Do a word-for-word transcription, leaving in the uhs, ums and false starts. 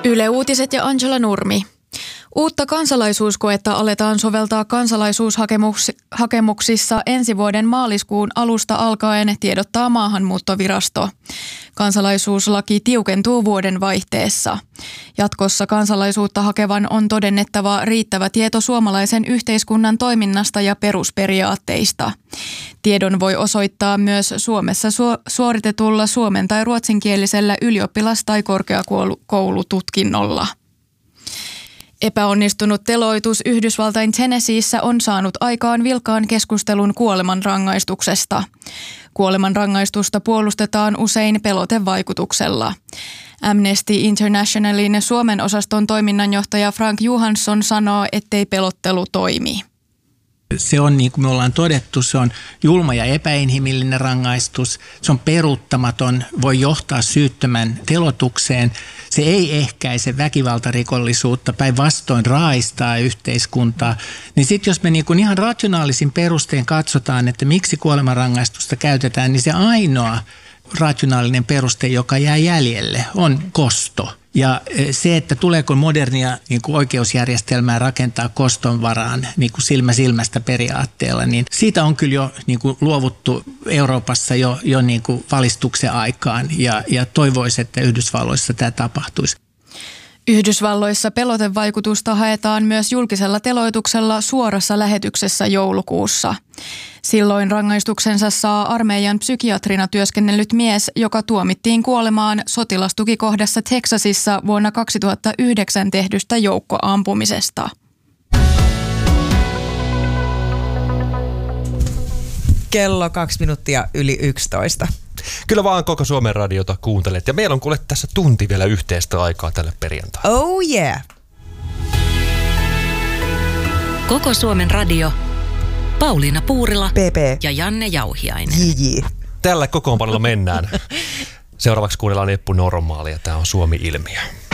Yle Uutiset ja Angela Nurmi. Uutta kansalaisuuskoetta aletaan soveltaa kansalaisuushakemuksissa ensi vuoden maaliskuun alusta alkaen, tiedottaa Maahanmuuttovirasto. Kansalaisuuslaki tiukentuu vuoden vaihteessa. Jatkossa kansalaisuutta hakevan on todennettava riittävä tieto suomalaisen yhteiskunnan toiminnasta ja perusperiaatteista. Tiedon voi osoittaa myös Suomessa suoritetulla suomen- tai ruotsinkielisellä ylioppilas- tai korkeakoulututkinnolla. Epäonnistunut teloitus Yhdysvaltain Tennesseeissä on saanut aikaan vilkaan keskustelun kuolemanrangaistuksesta. Kuolemanrangaistusta puolustetaan usein pelotevaikutuksella. Amnesty Internationalin Suomen osaston toiminnanjohtaja Frank Johansson sanoo, ettei pelottelu toimi. Se on, niin kuin me ollaan todettu, se on julma ja epäinhimillinen rangaistus. Se on peruuttamaton, voi johtaa syyttömän telotukseen. Se ei ehkäise väkivaltarikollisuutta, päinvastoin raaistaa yhteiskuntaa. Niin sitten jos me niin kuin ihan rationaalisin perustein katsotaan, että miksi kuolemanrangaistusta käytetään, niin se ainoa rationaalinen peruste, joka jää jäljelle, on kosto. Ja se, että tuleeko modernia niin kuin oikeusjärjestelmää rakentaa koston varaan niin kuin silmä silmästä periaatteella, niin siitä on kyllä jo niin kuin luovuttu Euroopassa jo, jo niin kuin valistuksen aikaan ja, ja toivoisi, että Yhdysvalloissa tämä tapahtuisi. Yhdysvalloissa pelotevaikutusta haetaan myös julkisella teloituksella suorassa lähetyksessä joulukuussa. Silloin rangaistuksensa saa armeijan psykiatrina työskennellyt mies, joka tuomittiin kuolemaan sotilastukikohdassa Texasissa vuonna kaksituhattayhdeksän tehdystä joukkoampumisesta. Kello kaksi minuuttia yli yksitoista. Kyllä vaan koko Suomen radiota kuuntelet. Ja meillä on kuule tässä tunti vielä yhteistä aikaa tälle perjantaille. Oh yeah! Koko Suomen radio. Pauliina Puurila P P ja Janne Jauhiainen. Jiji. Tällä kokoonpanolla mennään. Seuraavaksi kuunnellaan Eppu Normaalia. Tämä on Suomi-ilmiö.